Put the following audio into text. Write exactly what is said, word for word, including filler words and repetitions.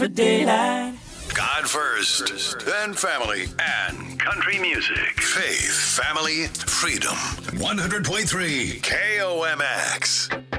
for daylight. God first, then family, and country music. Faith, family, freedom. one hundred point three K O M X.